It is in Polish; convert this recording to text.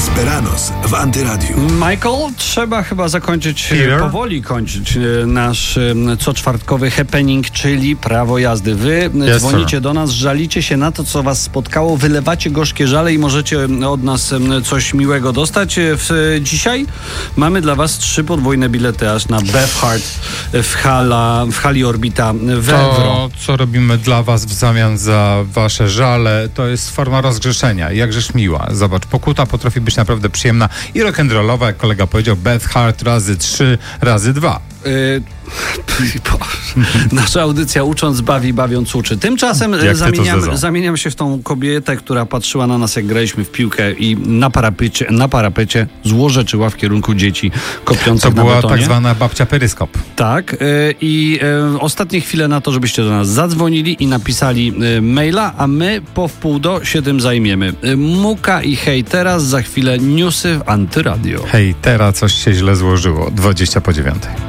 Desperados w Antyradiu. Michael, trzeba chyba zakończyć, powoli kończyć nasz coczwartkowy happening, czyli prawo jazdy. Wy dzwonicie do nas, żalicie się na to, co was spotkało, wylewacie gorzkie żale i możecie od nas coś miłego dostać. Dzisiaj mamy dla was 3 podwójne bilety aż na Beefheart w hali Orbita w Euro. To, co robimy dla was w zamian za wasze żale, to jest forma rozgrzeszenia. Jakżeż miła. Zobacz, pokuta potrafi być naprawdę przyjemna i rock'n'rollowa, jak kolega powiedział, Beefheart razy 3 razy 2. Nasza audycja Ucząc bawi, bawiąc uczy. Tymczasem zamieniam się w tą kobietę, która patrzyła na nas, jak graliśmy w piłkę i na parapecie złorzeczyła w kierunku dzieci kopiących na betonie. To była tak zwana babcia peryskop. Tak. I ostatnie chwile na to, żebyście do nas zadzwonili i napisali maila, a my po wpół do się tym zajmiemy. Muka i hej, teraz za chwilę newsy w Antyradio. Hej, teraz coś się źle złożyło. 20 po 9.